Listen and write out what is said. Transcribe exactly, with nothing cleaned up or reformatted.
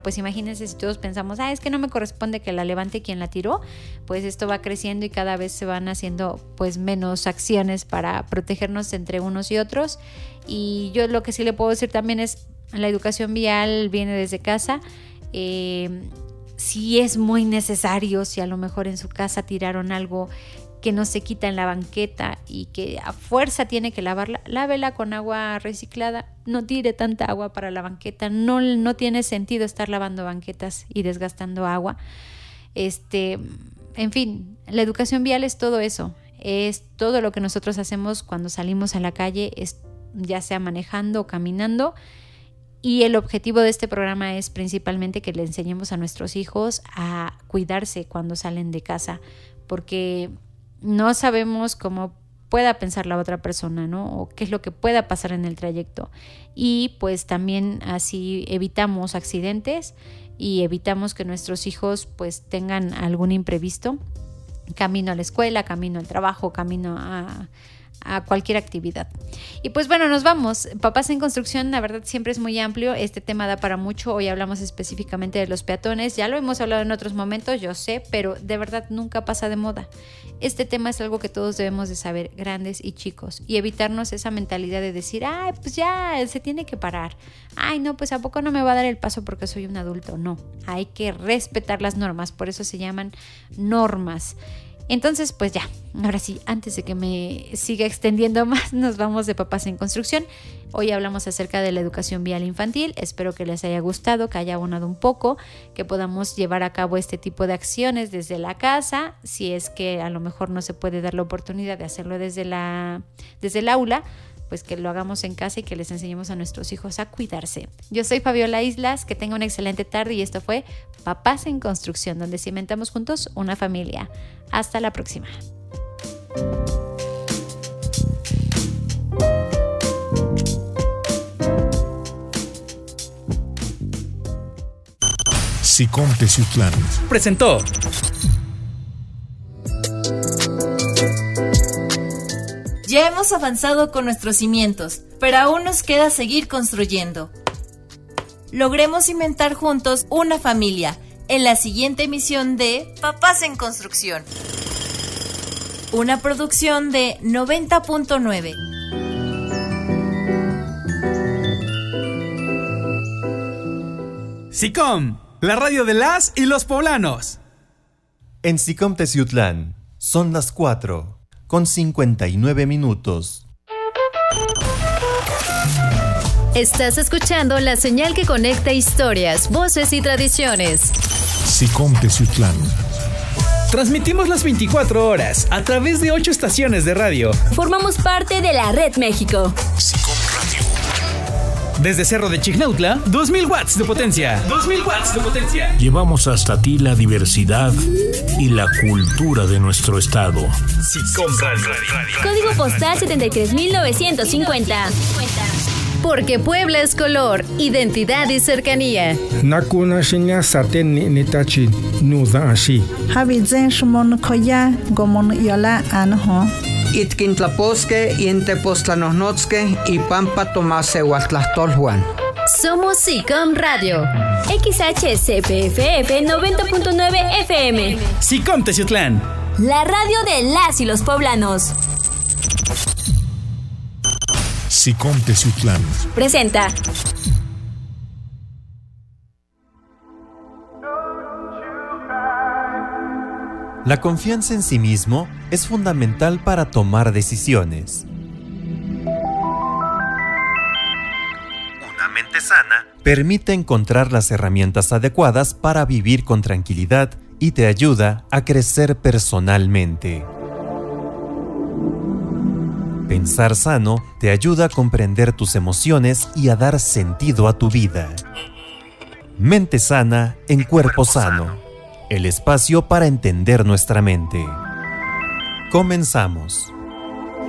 Pues imagínense si todos pensamos, ah, es que no me corresponde que la levante quien la tiró, pues esto va creciendo y cada vez se van haciendo pues menos acciones para protegernos entre unos y otros. Y yo lo que sí le puedo decir también es, la educación vial viene desde casa. Eh, si es muy necesario, si a lo mejor en su casa tiraron algo que no se quita en la banqueta y que a fuerza tiene que lavarla, lávela con agua reciclada, no tire tanta agua para la banqueta, no, no tiene sentido estar lavando banquetas y desgastando agua. Este, en fin, la educación vial es todo eso, es todo lo que nosotros hacemos cuando salimos a la calle, es, ya sea manejando o caminando, y el objetivo de este programa es principalmente que le enseñemos a nuestros hijos a cuidarse cuando salen de casa, porque no sabemos cómo pueda pensar la otra persona, ¿no? O qué es lo que pueda pasar en el trayecto. Y pues también así evitamos accidentes y evitamos que nuestros hijos pues tengan algún imprevisto, camino a la escuela, camino al trabajo, camino a, a cualquier actividad. Y pues bueno, nos vamos. Papás en Construcción, la verdad siempre es muy amplio, este tema da para mucho. Hoy hablamos específicamente de los peatones, ya lo hemos hablado en otros momentos, yo sé, pero de verdad nunca pasa de moda. Este tema es algo que todos debemos de saber, grandes y chicos, y evitarnos esa mentalidad de decir, ay, pues ya se tiene que parar, ay, no, pues a poco no me va a dar el paso porque soy un adulto. No, hay que respetar las normas, por eso se llaman normas. Entonces, pues ya, ahora sí, antes de que me siga extendiendo más, nos vamos de Papás en Construcción. Hoy hablamos acerca de la educación vial infantil. Espero que les haya gustado, que haya abonado un poco, que podamos llevar a cabo este tipo de acciones desde la casa. Si es que a lo mejor no se puede dar la oportunidad de hacerlo desde la, desde el aula, pues que lo hagamos en casa y que les enseñemos a nuestros hijos a cuidarse. Yo soy Fabiola Islas, que tenga una excelente tarde y esto fue Papás en Construcción, donde cimentamos juntos una familia. Hasta la próxima. SICOM Teciutlán presentó Ya hemos avanzado con nuestros cimientos, pero aún nos queda seguir construyendo. Logremos cimentar juntos una familia en la siguiente emisión de Papás en Construcción. Una producción de noventa punto nueve. SICOM, la radio de las y los poblanos. En SICOM Teciutlán son las cuatro con cincuenta y nueve minutos. Estás escuchando la señal que conecta historias, voces y tradiciones. SICOM Teciutlán. Transmitimos las veinticuatro horas a través de ocho estaciones de radio. Formamos parte de la Red México. SICOM Radio. Desde Cerro de Chignautla, dos mil watts de potencia. dos mil watts de potencia. Llevamos hasta ti la diversidad y la cultura de nuestro estado. SICOM Radio. Código postal setenta y tres mil novecientos cincuenta. Porque Puebla es color, identidad y cercanía. Nakuna shinya saten ni nitachi nuda ashi. Habizen shmon koya gomon yola anho. Itkintlaposque y entepostlanosnotzque y pampa tomase huatlastolhuan. Somos SICOM Radio. X H C P F F noventa punto nueve F M. SICOM Teciutlán. La radio de las y los poblanos. SICOM Teciutlán presenta La confianza en sí mismo es fundamental para tomar decisiones. Una mente sana permite encontrar las herramientas adecuadas para vivir con tranquilidad y te ayuda a crecer personalmente. Pensar sano te ayuda a comprender tus emociones y a dar sentido a tu vida. Mente sana en cuerpo sano. El espacio para entender nuestra mente. Comenzamos.